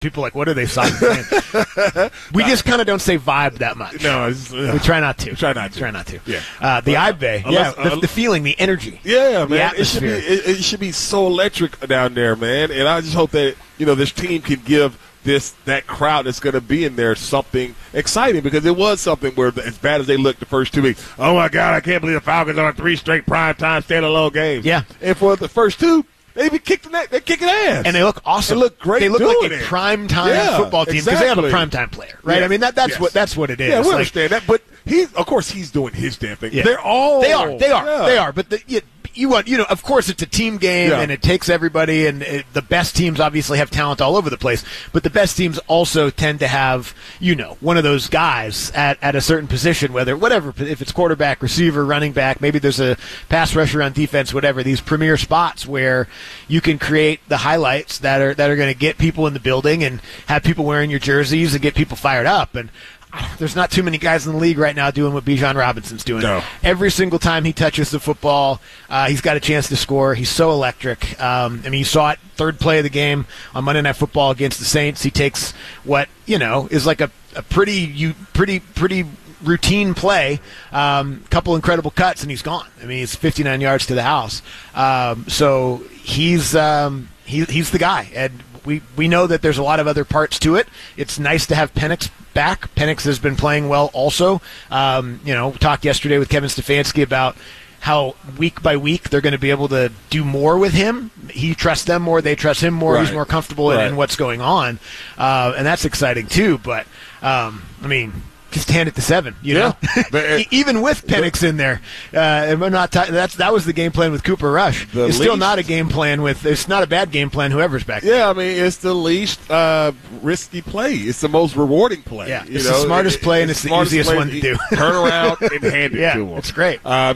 People are like, what are they saying? We just kind of don't say vibe that much. No, we try not to. Try not to. Yeah. The Ibe, the feeling, the energy. Yeah, man. The atmosphere. It should be so electric down there, man. And I just hope that this team can give that crowd that's going to be in there something exciting, because it was something where, as bad as they looked the first 2 weeks, oh my God, I can't believe the Falcons are on 3 straight primetime standalone games. Yeah. And for the first 2, they're kicking ass. And they look awesome. They look great. They look like a primetime football team because they have a primetime player, right? Yes. I mean, that's what it is. Yeah, we understand that. But of course, he's doing his damn thing. Yeah. They are. But of course, it's a team game, and it takes everybody, and the best teams obviously have talent all over the place, but the best teams also tend to have, one of those guys at a certain position, whatever, if it's quarterback, receiver, running back, maybe there's a pass rusher on defense, whatever, these premier spots where you can create the highlights that are going to get people in the building and have people wearing your jerseys and get people fired up. And there's not too many guys in the league right now doing what Bijan Robinson's doing. No. Every single time he touches the football, he's got a chance to score. He's so electric. You saw it third play of the game on Monday Night Football against the Saints. He takes what, is like a pretty routine play, couple incredible cuts, and he's gone. He's 59 yards to the house. So he's the guy, and we know that there's a lot of other parts to it. It's nice to have Penix back. Penix has been playing well also. Talked yesterday with Kevin Stefanski about how week by week they're going to be able to do more with him. He trusts them more. They trust him more. Right. He's more comfortable in what's going on. And that's exciting too. But, just hand it to 7, know? Even with Penix in there. That was the game plan with Cooper Rush. It's still not a game plan it's not a bad game plan whoever's back there. Yeah, it's the least risky play. It's the most rewarding play. Yeah, it's the smartest play, and it's the easiest one to do. Turn around and hand it to him. It's great. But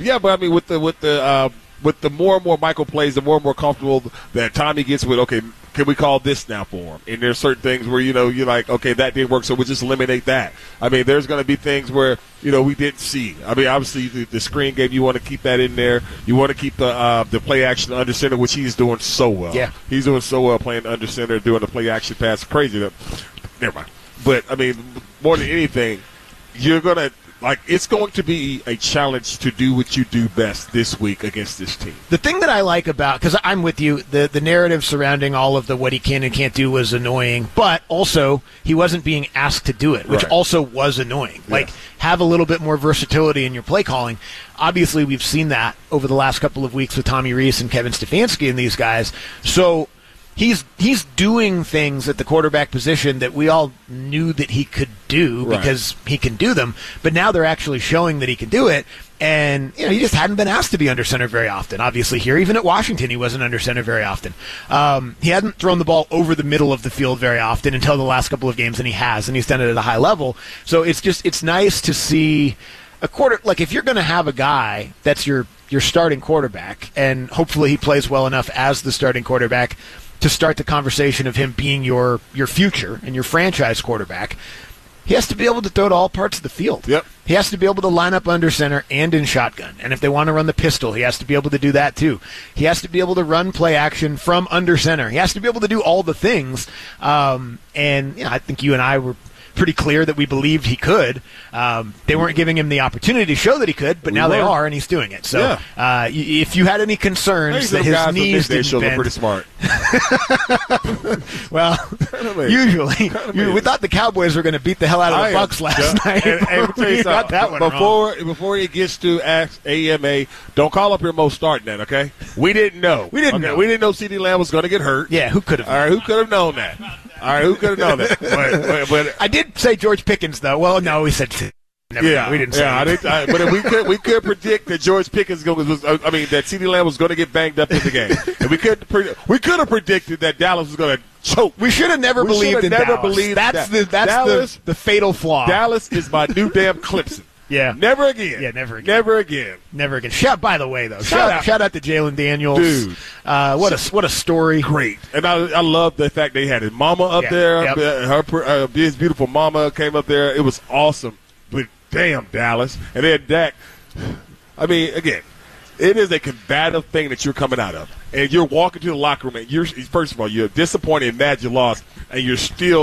with the more and more Michael plays, the more and more comfortable that Tommy gets with, okay, can we call this now for him? And there's certain things where, you're like, okay, that didn't work, so we'll just eliminate that. There's going to be things where, we didn't see. Obviously, the screen game, you want to keep that in there. You want to keep the play action under center, which he's doing so well. Yeah. He's doing so well playing under center, doing the play action pass. Crazy. Never mind. But, more than anything, you're going to, it's going to be a challenge to do what you do best this week against this team. The thing that I like about, because I'm with you, the narrative surrounding all of what he can and can't do was annoying, but also he wasn't being asked to do it, which also was annoying. Yeah. Have a little bit more versatility in your play calling. Obviously, we've seen that over the last couple of weeks with Tommy Rees and Kevin Stefanski and these guys. So he's doing things at the quarterback position that we all knew that he could do because he can do them, but now they're actually showing that he can do it. And he just hadn't been asked to be under center very often. Obviously here, even at Washington, he wasn't under center very often. He hadn't thrown the ball over the middle of the field very often until the last couple of games, and he has, and he's done it at a high level. So it's nice to see a if you're going to have a guy that's your starting quarterback, and hopefully he plays well enough as the starting quarterback to start the conversation of him being your future and your franchise quarterback, he has to be able to throw to all parts of the field. Yep. He has to be able to line up under center and in shotgun. And if they want to run the pistol, he has to be able to do that too. He has to be able to run play action from under center. He has to be able to do all the things. And I think you and I were pretty clear that we believed he could. They weren't giving him the opportunity to show that he could, but now they are, and he's doing it. So if you had any concerns that his knees didn't bend, pretty smart. Well, usually we thought the Cowboys were going to beat the hell out of the Bucs last night. And got that one before it gets to AMA, don't call up here most starting that, okay? We didn't know. We didn't know CeeDee Lamb was going to get hurt. Yeah, who could have? All right, who could have known that? All right, who could have known that? But I did say George Pickens, though. Well, no, we said never. Yeah, we didn't say. Yeah, but we could predict that George Pickens that CeeDee Lamb was going to get banged up in the game, and we could have predicted that Dallas was going to choke. We should have never believed in Dallas. That's the fatal flaw. Dallas is my new damn Clemson. Yeah. Never again. Yeah, never again. Never again. Never again. By the way, though, shout out to Jalen Daniels. Dude. What a story. Great. And I love the fact they had his mama up there. Yep. His beautiful mama came up there. It was awesome. But damn, Dallas. And then Dak. Again, it is a combative thing that you're coming out of. and you're walking to the locker room, and you're first of all you're disappointed and mad you lost, and you're still